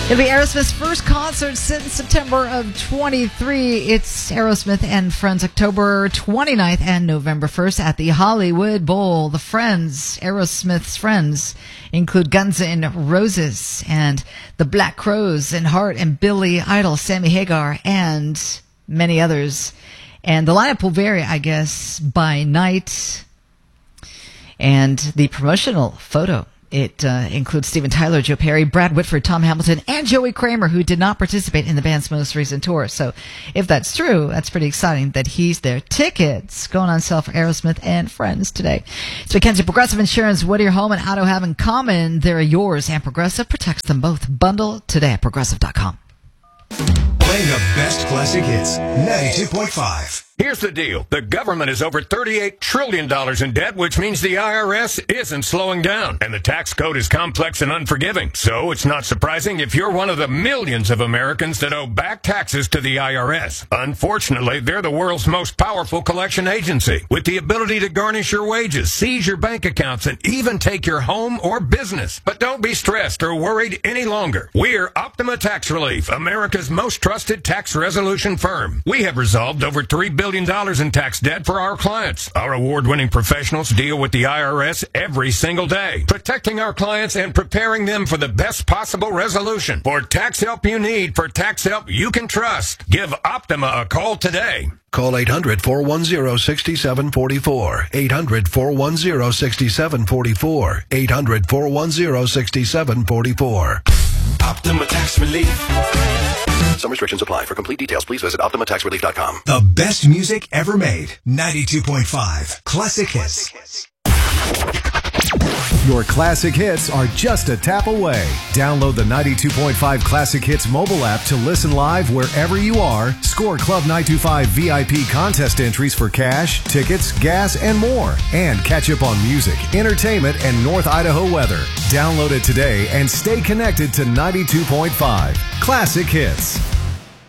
It'll be Aerosmith's first concert since September of 23. It's Aerosmith and Friends, October 29th and November 1st at the Hollywood Bowl. The Friends, Aerosmith's friends, include Guns N' Roses and the Black Crowes and Heart and Billy Idol, Sammy Hagar, and many others. And the lineup will vary, I guess, by night. And the promotional photo, it includes Steven Tyler, Joe Perry, Brad Whitford, Tom Hamilton, and Joey Kramer, who did not participate in the band's most recent tour. So if that's true, that's pretty exciting that he's there. Tickets going on sale for Aerosmith and Friends today. It's Mackenzie Progressive Insurance. What do your home and auto have in common? They're yours, and Progressive protects them both. Bundle today at Progressive.com. Playing the best classic hits, 92.5. Here's the deal. The government is over $38 trillion in debt, which means the IRS isn't slowing down. And the tax code is complex and unforgiving. So it's not surprising if you're one of the millions of Americans that owe back taxes to the IRS. Unfortunately, they're the world's most powerful collection agency, with the ability to garnish your wages, seize your bank accounts, and even take your home or business. But don't be stressed or worried any longer. We're Optima Tax Relief, America's most trusted tax resolution firm. We have resolved over $3 billion in tax debt for our clients. Our award-winning professionals deal with the IRS every single day, protecting our clients and preparing them for the best possible resolution. For tax help you need, for tax help you can trust, give Optima a call today. Call 800-410-6744. 800-410-6744. 800-410-6744. Optima Tax Relief. Some restrictions apply. For complete details, please visit OptimaTaxRelief.com. The best music ever made. 92.5 Classic Hits. Your classic hits are just a tap away. Download the 92.5 Classic Hits mobile app to listen live wherever you are. Score Club 925 VIP contest entries for cash, tickets, gas, and more. And catch up on music, entertainment, and North Idaho weather. Download it today and stay connected to 92.5 Classic Hits.